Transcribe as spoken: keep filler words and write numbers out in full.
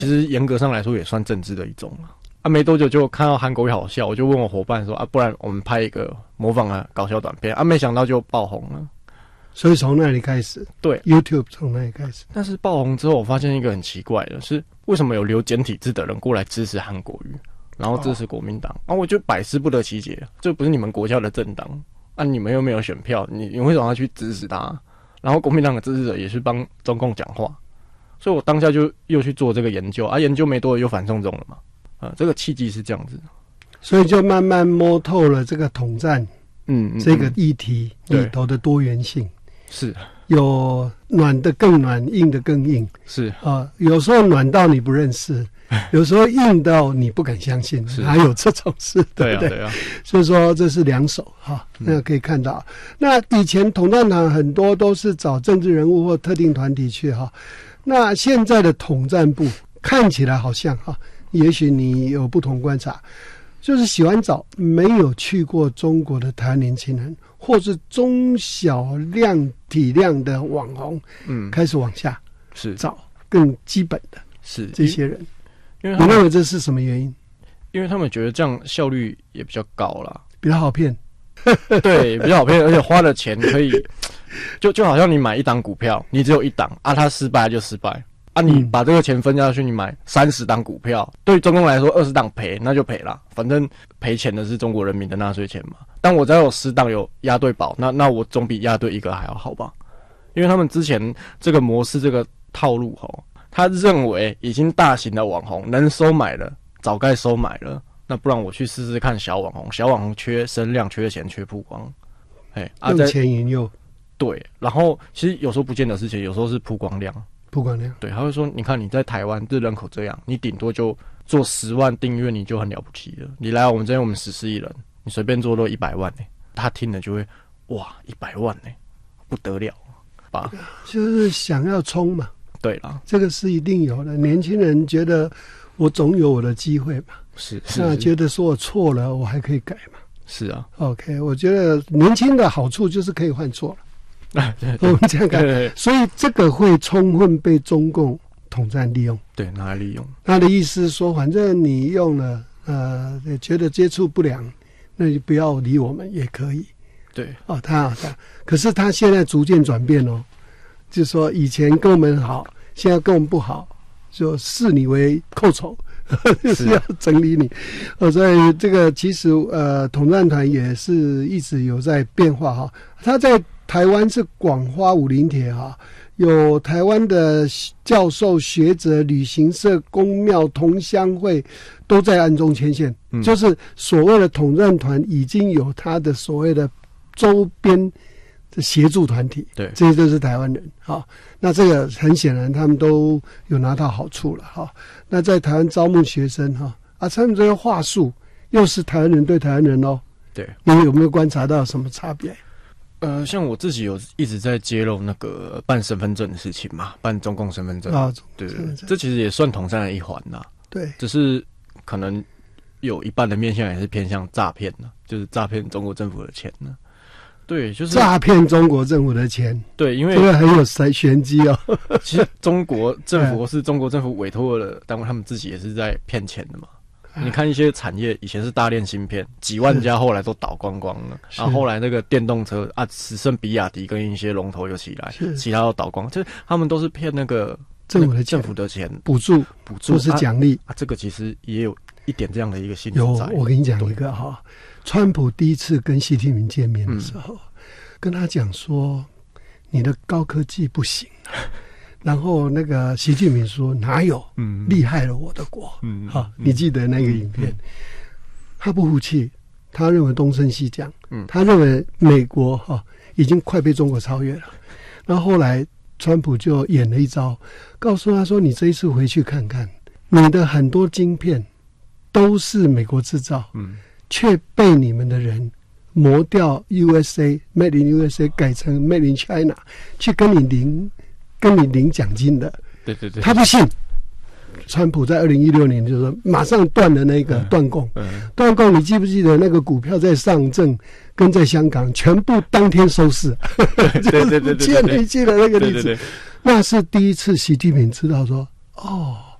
其实严格上来说也算政治的一种了。啊，没多久就看到韩国语好笑，我就问我伙伴说啊，不然我们拍一个模仿的搞笑短片啊，没想到就爆红了。 所以从那里开始， 对 ，YouTube 从那里开始。 但是爆红之后，我发现一个很奇怪的是，为什么有留简体字的人过来支持韩国瑜，然后支持国民党？哦、啊，我就百思不得其解，这不是你们国家的政党啊，你们又没有选票，你你为什么要去支持他？然后国民党的支持者也是帮中共讲话，所以我当下就又去做这个研究啊，研究没多久又反送中了嘛。啊，这个契机是这样子， 所以就慢慢摸透了这个统战， 嗯，嗯这个议题里头的多元性， 是有暖的更暖，硬的更硬， 是啊、呃，有时候暖到你不认识，有时候硬到你不敢相信，还有这种事，对不对？ 对啊，对啊。 所以说这是两手哈，那个可以看到。嗯、那以前统战团很多都是找政治人物或特定团体去哈，那现在的统战部看起来好像哈。也许你有不同观察，就是喜欢找没有去过中国的台湾年轻人，或是中小量体量的网红，嗯，开始往下是找更基本的是这些人。 因为你认为这是什么原因？ 因为他们觉得这样效率也比较高啦， 比较好骗。 对，比较好骗，而且花的钱可以，就就好像你买一档股票，你只有一档啊，它失败就失败。啊，你把这个钱分下去，你买三十档股票，对中共来说二十档赔，那就赔啦，反正赔钱的是中国人民的纳税钱嘛。但我只要有十档有押对宝，那那我总比押对一个还要好吧？因为他们之前这个模式、这个套路吼，他认为已经大型的网红能收买了，早该收买了，那不然我去试试看小网红，小网红缺声量、缺钱、缺曝光，哎，啊， 用钱引诱。 对，然后其实有时候不见得是钱，有时候是曝光量。 曝光量， 对，他会说，你看你在台湾这人口这样，你顶多就做十万订阅，你就很了不起了。你来我们这边，我们十四亿人，你随便做都一百万呢、欸。他听了就会，哇，一百万呢、欸，不得了吧？ 就是想要冲嘛。 对啦， 这个是一定有的。年轻人觉得我总有我的机会嘛， 是是， 那觉得说我错了，我还可以改嘛。 是啊 ，OK， 我觉得年轻的好处就是可以犯错了。 啊，对， 我们这样看，所以这个会充分被中共统战利用。 对，拿来利用。 他的意思是说，反正你用了，呃，觉得接触不良，那你不要理我们也可以。 对， 哦，他他，可是他现在逐渐转变哦，就是说以前跟我们好，现在跟我们不好，就视你为寇仇。就是要整理你，呃，所以这个其实呃，统战团也是一直有在变化哈。他在台湾是广发武林帖哈，有台湾的教授、学者、旅行社、公庙、同乡会都在暗中牵线，嗯、就是所谓的统战团已经有他的所谓的周边的协助团体， 对， 这些都是台湾人哈。那这个很显然他们都有拿到好处了哈。那在台湾招募学生哈啊，他们这个话术又是台湾人对台湾人哦， 对， 你有没有观察到什么差别？ 呃，像我自己有一直在揭露那个办身份证的事情嘛，办中共身份证啊，对对对，这其实也算统战的一环呐。 对， 只是可能有一半的面向也是偏向诈骗呢，就是诈骗中国政府的钱呢。对，就是诈骗中国政府的钱。 对，因为这个很有玄机哦。 其实中国政府或是中国政府委托的单位，他们自己也是在骗钱的嘛。你看一些产业，以前是大炼芯片，几万家后来都倒光光了，然后后来那个电动车啊，只剩比亚迪跟一些龙头又起来，其他都倒光，就是他们都是骗那个政府的政府的钱， 补助、 补助或是奖励啊。这个其实也有一点这样的一个性质在。 有，我跟你讲一个哈，川普第一次跟习近平见面的时候，嗯、跟他讲说，你的高科技不行。然后那个习近平说哪有，嗯，厉害了我的国，嗯，好、啊，你记得那个影片？嗯嗯、他不服气，他认为东升西降，嗯，他认为美国哈、啊、已经快被中国超越了。然后后来川普就演了一招，告诉他说：“你这一次回去看看，你的很多晶片都是美国制造，嗯，却被你们的人磨掉 U S A Made in U S A 改成 Made in China， 去跟你领。”跟你领奖金的， 对对对， 他不信。川普在二零一六年就说，马上断了那个断供，断供。你记不记得那个股票在上证跟在香港全部当天收市？ 对对对对， 记得那个例子，那是第一次习近平知道说，哦，